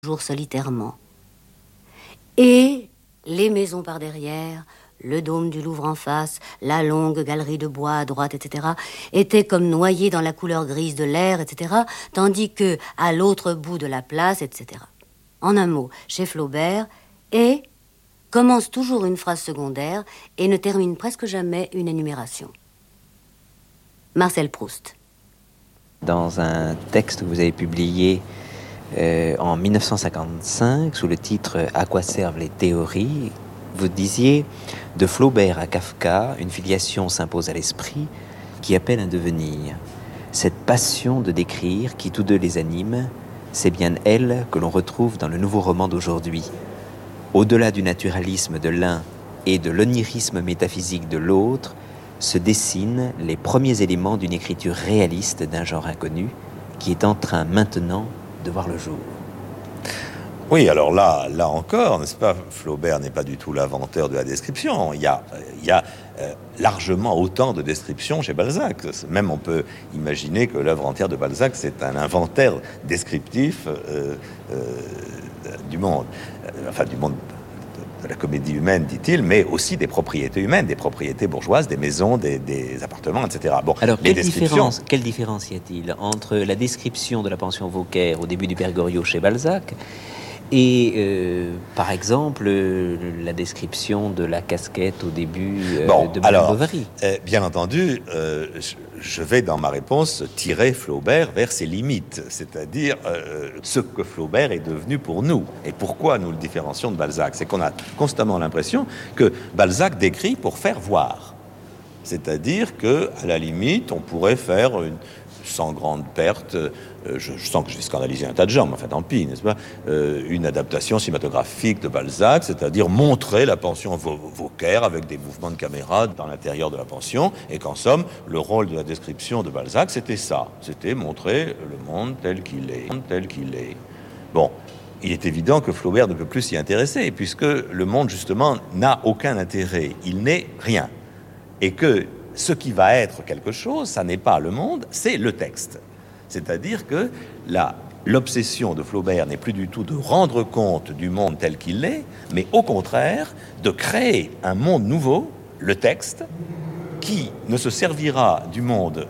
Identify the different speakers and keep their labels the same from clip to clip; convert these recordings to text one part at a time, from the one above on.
Speaker 1: toujours solitairement. Et les maisons par derrière, le dôme du Louvre en face, la longue galerie de bois à droite, etc., étaient comme noyés dans la couleur grise de l'air, etc., tandis que, à l'autre bout de la place, etc. En un mot, chez Flaubert, et commence toujours une phrase secondaire et ne termine presque jamais une énumération. Marcel Proust.
Speaker 2: Dans un texte que vous avez publié en 1955, sous le titre « À quoi servent les théories ?», vous disiez « De Flaubert à Kafka, une filiation s'impose à l'esprit qui appelle un devenir. Cette passion de décrire qui tous deux les anime, c'est bien elle que l'on retrouve dans le nouveau roman d'aujourd'hui. Au-delà du naturalisme de l'un et de l'onirisme métaphysique de l'autre, se dessinent les premiers éléments d'une écriture réaliste d'un genre inconnu qui est en train maintenant de voir le jour. »
Speaker 3: Oui, alors là encore, n'est-ce pas, Flaubert n'est pas du tout l'inventeur de la description. Il y a largement autant de descriptions chez Balzac. Même on peut imaginer que l'œuvre entière de Balzac, c'est un inventaire descriptif du monde. Enfin, du monde de la comédie humaine, dit-il, mais aussi des propriétés humaines, des propriétés bourgeoises, des maisons, des appartements, etc. Bon,
Speaker 2: alors, quelle différence y a-t-il entre la description de la pension Vauquer au début du Père Goriot chez Balzac et, par exemple, la description de la casquette au début de Madame Bovary?
Speaker 3: Bien entendu, je vais dans ma réponse tirer Flaubert vers ses limites, c'est-à-dire ce que Flaubert est devenu pour nous et pourquoi nous le différencions de Balzac. C'est qu'on a constamment l'impression que Balzac décrit pour faire voir, c'est-à-dire que à la limite, on pourrait faire sans grande perte, je sens que je vais scandaliser un tas de gens, mais enfin tant pis, n'est-ce pas, une adaptation cinématographique de Balzac, c'est-à-dire montrer la pension Vauquer avec des mouvements de caméra dans l'intérieur de la pension, et qu'en somme, le rôle de la description de Balzac, c'était ça, c'était montrer le monde tel qu'il est. Bon, il est évident que Flaubert ne peut plus s'y intéresser, puisque le monde, justement, n'a aucun intérêt, il n'est rien, et que ce qui va être quelque chose, ça n'est pas le monde, c'est le texte. C'est-à-dire que l'obsession de Flaubert n'est plus du tout de rendre compte du monde tel qu'il est, mais au contraire, de créer un monde nouveau, le texte, qui ne se servira du monde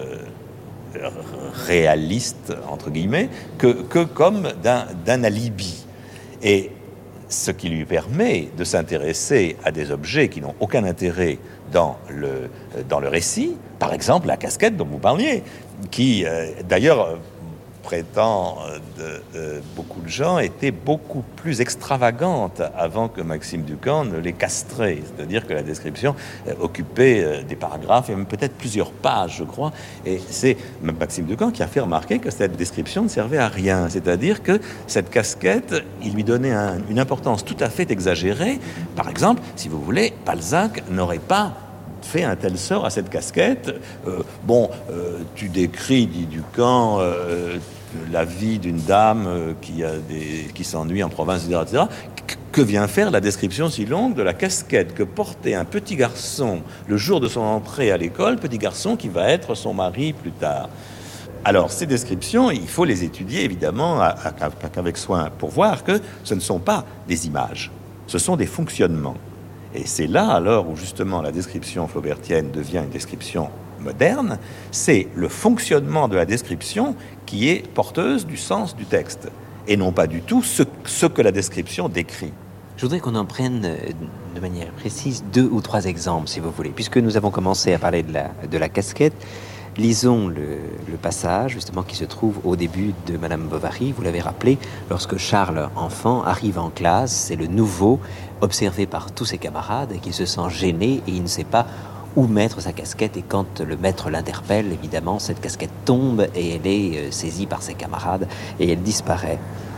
Speaker 3: réaliste, entre guillemets, que comme d'un alibi. Et ce qui lui permet de s'intéresser à des objets qui n'ont aucun intérêt dans le récit, par exemple la casquette dont vous parliez, qui d'ailleurs prétend beaucoup de gens était beaucoup plus extravagante avant que Maxime Ducamp ne l'ait castrée, c'est-à-dire que la description occupait des paragraphes et même peut-être plusieurs pages, je crois, et c'est même Maxime Ducamp qui a fait remarquer que cette description ne servait à rien, c'est-à-dire que cette casquette, il lui donnait une importance tout à fait exagérée. Par exemple, si vous voulez, Balzac n'aurait pas fait un tel sort à cette casquette. Tu décris, dit Ducamp, la vie d'une dame qui s'ennuie en province, etc. Que vient faire la description si longue de la casquette que portait un petit garçon le jour de son entrée à l'école, petit garçon qui va être son mari plus tard. Alors, ces descriptions, il faut les étudier évidemment avec soin pour voir que ce ne sont pas des images, ce sont des fonctionnements. Et c'est là alors où justement la description flaubertienne devient une description moderne, c'est le fonctionnement de la description qui est porteuse du sens du texte, et non pas du tout ce que la description décrit.
Speaker 2: Je voudrais qu'on en prenne de manière précise 2 ou 3 exemples, si vous voulez. Puisque nous avons commencé à parler de la casquette, lisons le passage justement qui se trouve au début de Madame Bovary. Vous l'avez rappelé, lorsque Charles, enfant, arrive en classe, c'est le nouveau, observé par tous ses camarades, et qui se sent gêné et il ne sait pas où mettre sa casquette. Et quand le maître l'interpelle, évidemment, cette casquette tombe et elle est saisie par ses camarades et elle disparaît.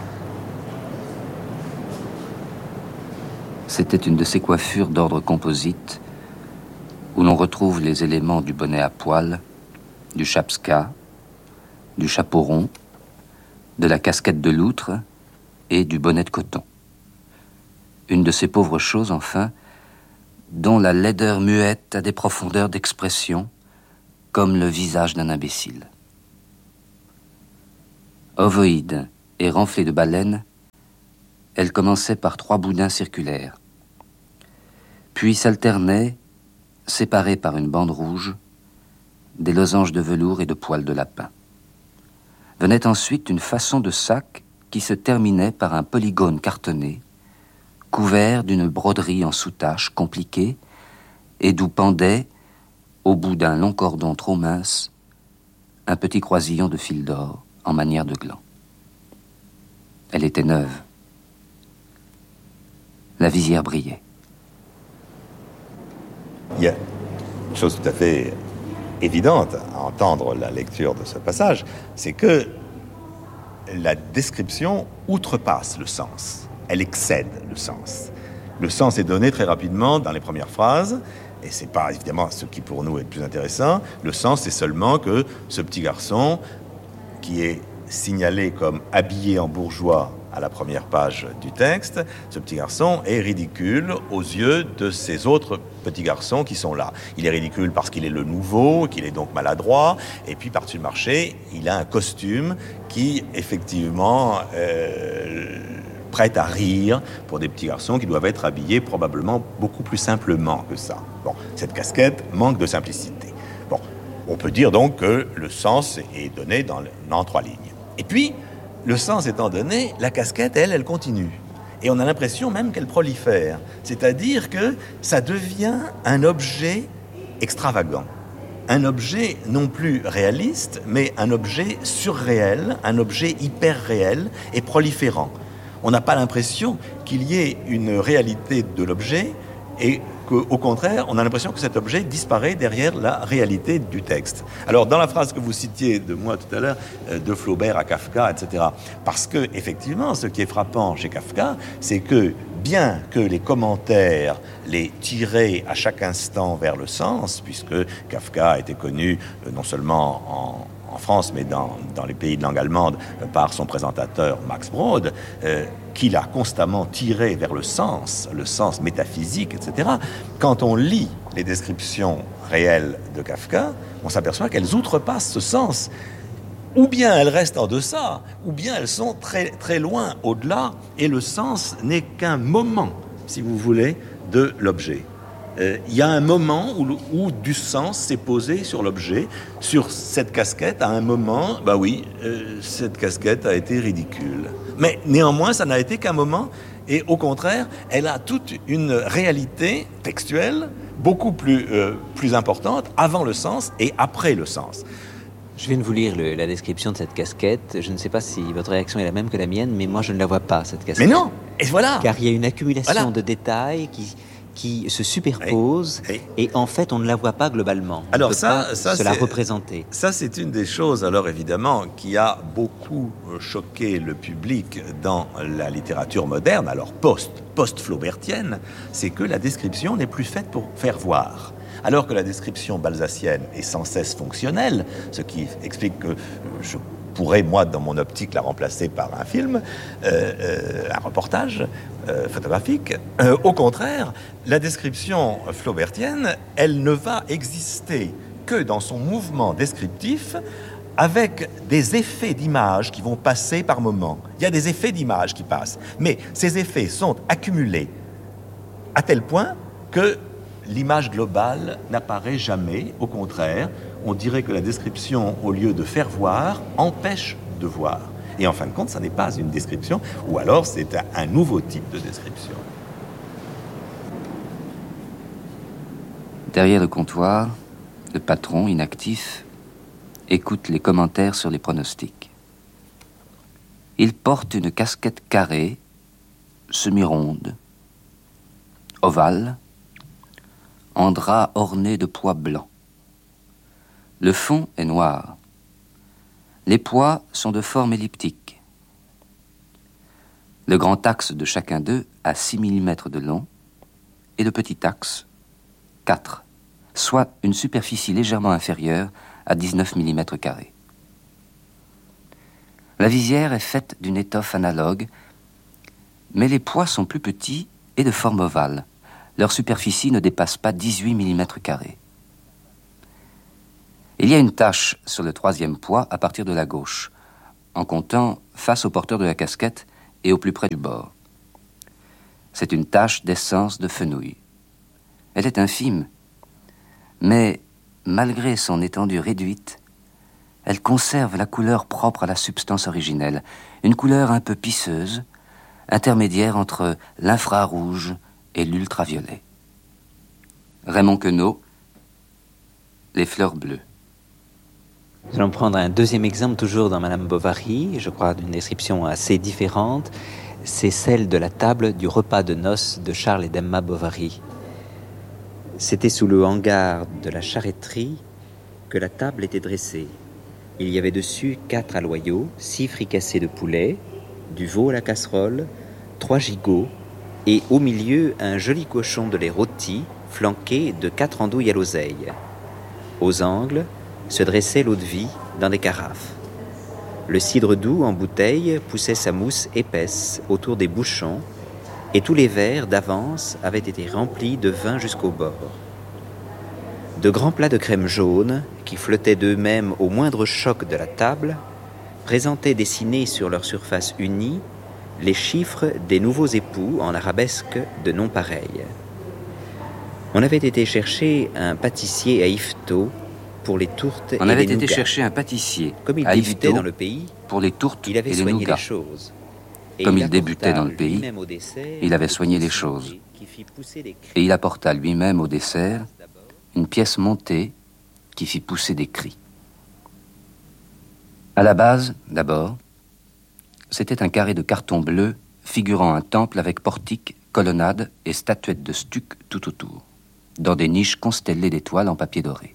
Speaker 4: C'était une de ces coiffures d'ordre composite où l'on retrouve les éléments du bonnet à poil, du chapska, du chapeau rond, de la casquette de loutre et du bonnet de coton. Une de ces pauvres choses, enfin, dont la laideur muette a des profondeurs d'expression, comme le visage d'un imbécile. Ovoïde et renflé de baleine, elle commençait par 3 boudins circulaires, puis s'alternaient, séparés par une bande rouge, des losanges de velours et de poils de lapin. Venait ensuite une façon de sac qui se terminait par un polygone cartonné, couvert d'une broderie en soutache compliquée et d'où pendait, au bout d'un long cordon trop mince, un petit croisillon de fil d'or en manière de gland. Elle était neuve. La visière brillait.
Speaker 3: Il y a une chose tout à fait évidente à entendre la lecture de ce passage, c'est que la description outrepasse le sens. Elle excède le sens. Le sens est donné très rapidement dans les premières phrases, et c'est pas évidemment ce qui pour nous est le plus intéressant. Le sens, c'est seulement que ce petit garçon, qui est signalé comme habillé en bourgeois à la première page du texte, ce petit garçon est ridicule aux yeux de ces autres petits garçons qui sont là. Il est ridicule parce qu'il est le nouveau, qu'il est donc maladroit, et puis par-dessus le marché, il a un costume qui, effectivement, prête à rire pour des petits garçons qui doivent être habillés probablement beaucoup plus simplement que ça. Bon, cette casquette manque de simplicité. Bon, on peut dire donc que le sens est donné dans 3 lignes. Et puis, le sens étant donné, la casquette, elle continue. Et on a l'impression même qu'elle prolifère. C'est-à-dire que ça devient un objet extravagant. Un objet non plus réaliste, mais un objet surréel, un objet hyper réel et proliférant. On n'a pas l'impression qu'il y ait une réalité de l'objet et qu'au contraire, on a l'impression que cet objet disparaît derrière la réalité du texte. Alors, dans la phrase que vous citiez de moi tout à l'heure, de Flaubert à Kafka, etc., parce que, effectivement, ce qui est frappant chez Kafka, c'est que, bien que les commentaires les tiraient à chaque instant vers le sens, puisque Kafka était connu non seulement en France, mais dans les pays de langue allemande, par son présentateur Max Brod, qu'il a constamment tiré vers le sens métaphysique, etc. Quand on lit les descriptions réelles de Kafka, on s'aperçoit qu'elles outrepassent ce sens. Ou bien elles restent en deçà, ou bien elles sont très, très loin au-delà, et le sens n'est qu'un moment, si vous voulez, de l'objet. Il y a un moment où du sens s'est posé sur l'objet, sur cette casquette, à un moment, bah oui, cette casquette a été ridicule. Mais néanmoins, ça n'a été qu'un moment, et au contraire, elle a toute une réalité textuelle beaucoup plus importante avant le sens et après le sens.
Speaker 2: Je viens de vous lire la description de cette casquette. Je ne sais pas si votre réaction est la même que la mienne, mais moi je ne la vois pas, cette casquette.
Speaker 3: Mais non, et voilà.
Speaker 2: Car il y a une accumulation de détails qui se superposent et en fait on ne la voit pas globalement.
Speaker 3: Alors
Speaker 2: on peut pas se la représenter.
Speaker 3: Ça c'est une des choses alors évidemment qui a beaucoup choqué le public dans la littérature moderne, alors post-flaubertienne, c'est que la description n'est plus faite pour faire voir. Alors que la description balzacienne est sans cesse fonctionnelle, ce qui explique que je pourrais, moi, dans mon optique, la remplacer par un film, un reportage photographique. Au contraire, la description flaubertienne, elle ne va exister que dans son mouvement descriptif avec des effets d'image qui vont passer par moments. Il y a des effets d'image qui passent, mais ces effets sont accumulés à tel point que l'image globale n'apparaît jamais. Au contraire, on dirait que la description, au lieu de faire voir, empêche de voir. Et en fin de compte, ça n'est pas une description, ou alors c'est un nouveau type de description.
Speaker 4: Derrière le comptoir, le patron, inactif, écoute les commentaires sur les pronostics. Il porte une casquette carrée, semi-ronde, ovale, en drap orné de pois blancs. Le fond est noir. Les pois sont de forme elliptique. Le grand axe de chacun d'eux a 6 mm de long et le petit axe 4, soit une superficie légèrement inférieure à 19 mm carrés. La visière est faite d'une étoffe analogue, mais les pois sont plus petits et de forme ovale. Leur superficie ne dépasse pas 18 mm carrés. Il y a une tache sur le 3e pois à partir de la gauche, en comptant face au porteur de la casquette et au plus près du bord. c'est une tache d'essence de fenouil. Elle est infime, mais malgré son étendue réduite, elle conserve la couleur propre à la substance originelle, une couleur un peu pisseuse, intermédiaire entre l'infrarouge et l'ultraviolet. Raymond Queneau, Les fleurs bleues.
Speaker 2: Nous allons prendre un deuxième exemple, toujours dans Madame Bovary, je crois d'une description assez différente. C'est celle de la table du repas de noces de Charles et d'Emma Bovary. C'était sous le hangar de la charretterie que la table était dressée. Il y avait dessus 4 aloyaux, 6 fricassés de poulet, du veau à la casserole, 3 gigots, et au milieu un joli cochon de lait rôti, flanqué de 4 andouilles à l'oseille. Aux angles se dressait l'eau-de-vie dans des carafes. Le cidre doux en bouteille poussait sa mousse épaisse autour des bouchons, et tous les verres d'avance avaient été remplis de vin jusqu'au bord. De grands plats de crème jaune, qui flottaient d'eux-mêmes au moindre choc de la table, présentaient dessinés sur leur surface unie les chiffres des nouveaux époux en arabesque de noms pareils. On avait été chercher un pâtissier à Yvetot pour les tourtes et les nougats.
Speaker 4: On avait été chercher un pâtissier
Speaker 2: Comme il
Speaker 4: à
Speaker 2: débutait
Speaker 4: Yvetot
Speaker 2: dans le pays,
Speaker 4: pour les tourtes
Speaker 2: il
Speaker 4: et
Speaker 2: avait
Speaker 4: les
Speaker 2: soigné
Speaker 4: nougats.
Speaker 2: les choses. Et
Speaker 4: Comme
Speaker 2: il
Speaker 4: il débutait
Speaker 2: apporta
Speaker 4: dans le pays,
Speaker 2: lui-même au dessert
Speaker 4: il avait soigné les
Speaker 2: une
Speaker 4: choses.
Speaker 2: qui fit pousser des cris.
Speaker 4: Et il apporta lui-même au dessert une pièce montée qui fit pousser des cris. À la base, d'abord, c'était un carré de carton bleu figurant un temple avec portique, colonnade et statuettes de stuc tout autour, dans des niches constellées d'étoiles en papier doré.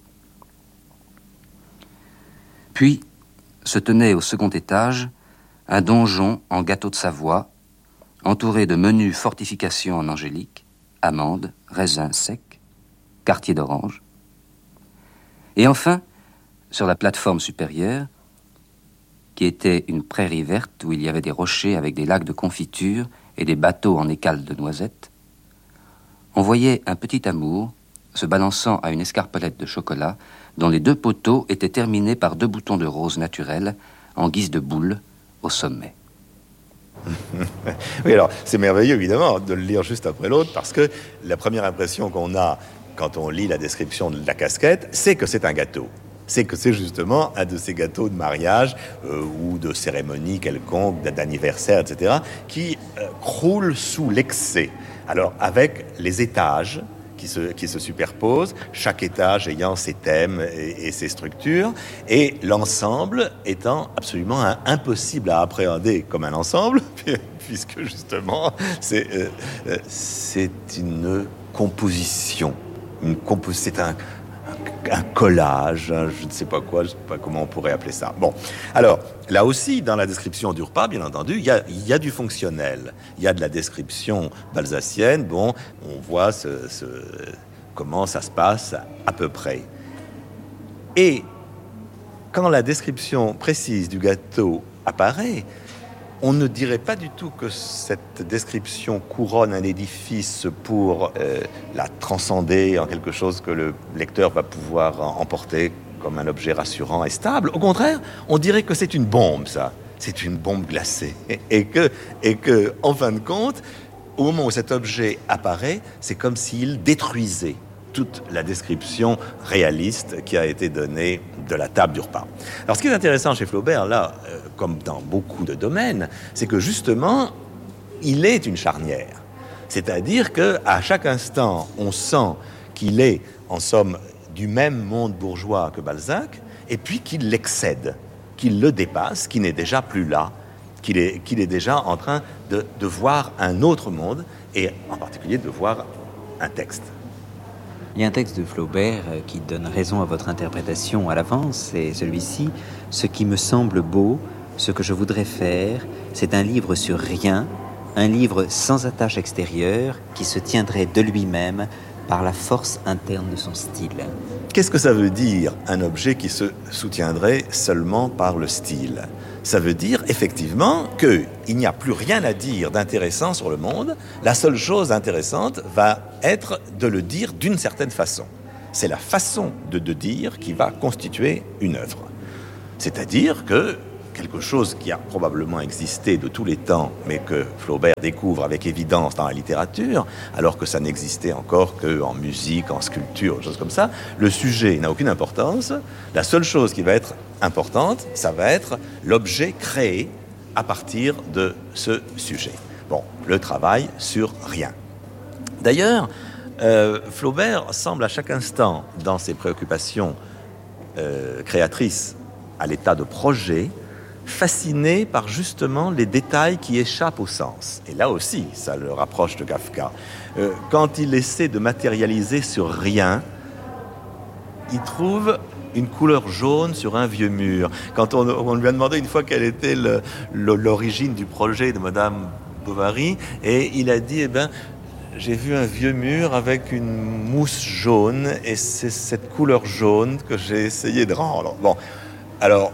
Speaker 4: Puis se tenait au second étage un donjon en gâteau de Savoie, entouré de menues fortifications en angélique, amandes, raisins secs, quartiers d'orange. Et enfin, sur la plateforme supérieure, qui était une prairie verte où il y avait des rochers avec des lacs de confiture et des bateaux en écale de noisettes, on voyait un petit amour se balançant à une escarpolette de chocolat dont les 2 poteaux étaient terminés par 2 boutons de rose naturels en guise de boule au sommet.
Speaker 3: Oui, alors c'est merveilleux évidemment de le lire juste après l'autre parce que la première impression qu'on a quand on lit la description de la casquette, c'est que c'est un gâteau. C'est que c'est justement un de ces gâteaux de mariage ou de cérémonie quelconque, d'anniversaire, etc., qui croule sous l'excès. Alors avec les étages qui se superposent, chaque étage ayant ses thèmes et ses structures, et l'ensemble étant absolument impossible à appréhender comme un ensemble, puisque justement c'est une composition, c'est un collage, je ne sais pas quoi, je ne sais pas comment on pourrait appeler ça. Bon, alors, là aussi, dans la description du repas, bien entendu, il y a du fonctionnel. Il y a de la description balsacienne. Bon, on voit comment ça se passe à peu près. Et quand la description précise du gâteau apparaît, on ne dirait pas du tout que cette description couronne un édifice pour la transcender en quelque chose que le lecteur va pouvoir emporter comme un objet rassurant et stable. Au contraire, on dirait que c'est une bombe, ça. C'est une bombe glacée. Et que, en fin de compte, au moment où cet objet apparaît, c'est comme s'il détruisait toute la description réaliste qui a été donnée de la table du repas. Alors, ce qui est intéressant chez Flaubert, là, comme dans beaucoup de domaines, c'est que justement, il est une charnière. C'est-à-dire qu'à chaque instant, on sent qu'il est, en somme, du même monde bourgeois que Balzac, et puis qu'il l'excède, qu'il le dépasse, qu'il n'est déjà plus là, qu'il est déjà en train de voir un autre monde, et en particulier de voir un texte.
Speaker 2: Il y a un texte de Flaubert qui donne raison à votre interprétation à l'avance, c'est celui-ci. « Ce qui me semble beau, ce que je voudrais faire, c'est un livre sur rien, un livre sans attache extérieure qui se tiendrait de lui-même par la force interne de son style. »
Speaker 3: Qu'est-ce que ça veut dire, un objet qui se soutiendrait seulement par le style ? Ça veut dire, effectivement, qu'il n'y a plus rien à dire d'intéressant sur le monde. La seule chose intéressante va être de le dire d'une certaine façon. C'est la façon de dire qui va constituer une œuvre. C'est-à-dire que, quelque chose qui a probablement existé de tous les temps, mais que Flaubert découvre avec évidence dans la littérature, alors que ça n'existait encore qu'en musique, en sculpture, des choses comme ça. Le sujet n'a aucune importance. La seule chose qui va être importante, ça va être l'objet créé à partir de ce sujet. Bon, le travail sur rien. D'ailleurs, Flaubert semble à chaque instant, dans ses préoccupations créatrices à l'état de projet, fasciné par justement les détails qui échappent au sens. Et là aussi, ça le rapproche de Kafka. Quand il essaie de matérialiser sur rien, il trouve une couleur jaune sur un vieux mur. Quand on lui a demandé une fois quelle était l'origine du projet de Madame Bovary, et il a dit, j'ai vu un vieux mur avec une mousse jaune, et c'est cette couleur jaune que j'ai essayé de rendre. Bon, alors,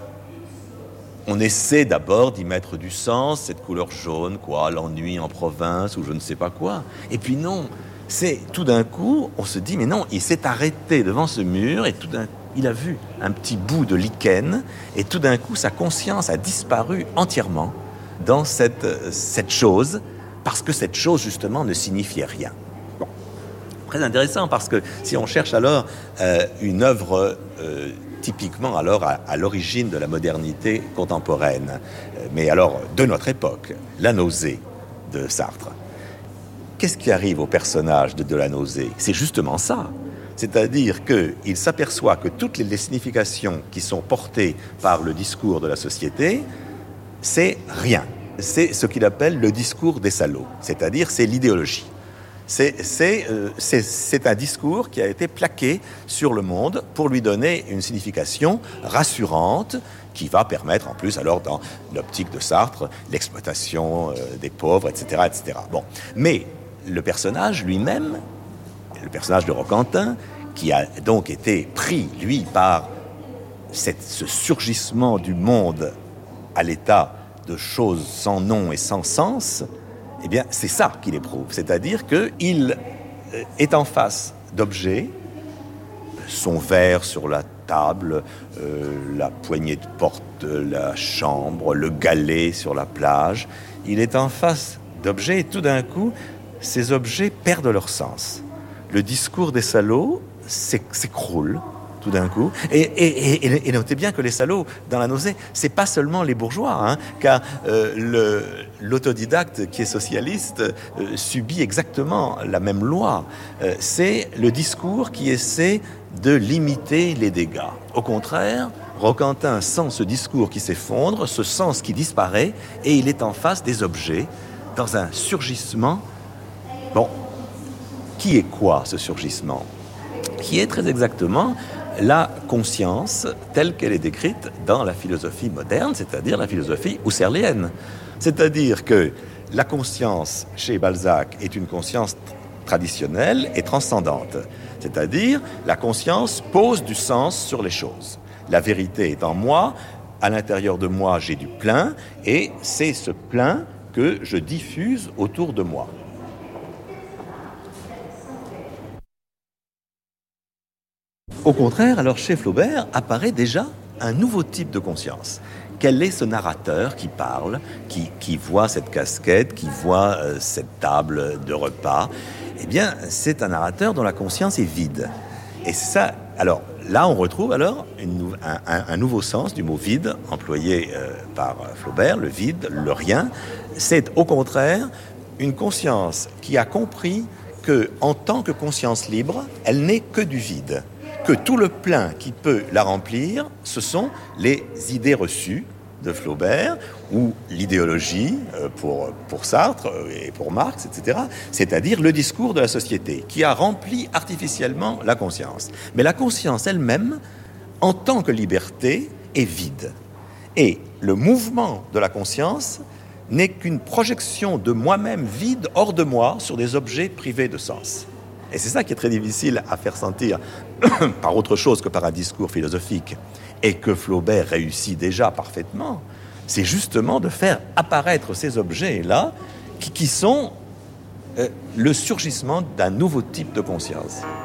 Speaker 3: on essaie d'abord d'y mettre du sens, cette couleur jaune, quoi, l'ennui en province, ou je ne sais pas quoi. Et puis non, c'est tout d'un coup, on se dit, mais non, il s'est arrêté devant ce mur, et tout d'un coup, il a vu un petit bout de lichen, et tout d'un coup, sa conscience a disparu entièrement dans cette chose, parce que cette chose, justement, ne signifiait rien. Bon. Très intéressant, parce que si on cherche alors une œuvre typiquement alors à l'origine de la modernité contemporaine, mais alors de notre époque, La nausée de Sartre. Qu'est-ce qui arrive au personnage de La nausée? C'est justement ça. C'est-à-dire qu'il s'aperçoit que toutes les significations qui sont portées par le discours de la société, c'est rien. C'est ce qu'il appelle le discours des salauds, c'est-à-dire c'est l'idéologie. C'est un discours qui a été plaqué sur le monde pour lui donner une signification rassurante qui va permettre en plus, alors dans l'optique de Sartre, l'exploitation des pauvres, etc., etc. Bon. Mais le personnage lui-même, le personnage de Roquentin, qui a donc été pris, lui, par ce surgissement du monde à l'état de choses sans nom et sans sens, eh bien, c'est ça qu'il éprouve. C'est-à-dire qu'il est en face d'objets, son verre sur la table, la poignée de porte de la chambre, le galet sur la plage. Il est en face d'objets et tout d'un coup, ces objets perdent leur sens. Le discours des salauds s'écroule tout d'un coup. Et notez bien que les salauds, dans La nausée, c'est pas seulement les bourgeois, hein, car l'autodidacte qui est socialiste subit exactement la même loi. C'est le discours qui essaie de limiter les dégâts. Au contraire, Roquentin sent ce discours qui s'effondre, ce sens qui disparaît, et il est en face des objets, dans un surgissement. Bon, qui est quoi, ce surgissement? Qui est très exactement la conscience telle qu'elle est décrite dans la philosophie moderne, c'est-à-dire la philosophie husserlienne. C'est-à-dire que la conscience chez Balzac est une conscience traditionnelle et transcendante. C'est-à-dire la conscience pose du sens sur les choses. La vérité est en moi, à l'intérieur de moi j'ai du plein, et c'est ce plein que je diffuse autour de moi. Au contraire, alors chez Flaubert apparaît déjà un nouveau type de conscience. Quel est ce narrateur qui parle, qui voit cette casquette, qui voit cette table de repas? Eh bien, c'est un narrateur dont la conscience est vide. Et ça, alors là, on retrouve alors un nouveau sens du mot vide employé par Flaubert, le vide, le rien. C'est au contraire une conscience qui a compris que, en tant que conscience libre, elle n'est que du vide. Que tout le plein qui peut la remplir, ce sont les idées reçues de Flaubert ou l'idéologie pour Sartre et pour Marx, etc. C'est-à-dire le discours de la société qui a rempli artificiellement la conscience. Mais la conscience elle-même, en tant que liberté, est vide. Et le mouvement de la conscience n'est qu'une projection de moi-même vide hors de moi sur des objets privés de sens. Et c'est ça qui est très difficile à faire sentir par autre chose que par un discours philosophique, et que Flaubert réussit déjà parfaitement. C'est justement de faire apparaître ces objets-là qui sont le surgissement d'un nouveau type de conscience.